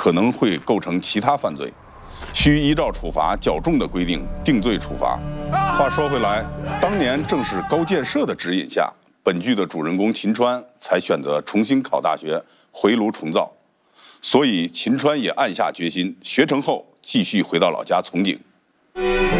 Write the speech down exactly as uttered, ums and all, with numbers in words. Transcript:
可能会构成其他犯罪，需依照处罚较重的规定定罪处罚。话说回来，当年正是高建设的指引下，本剧的主人公秦川才选择重新考大学，回炉重造。所以秦川也暗下决心，学成后继续回到老家从警。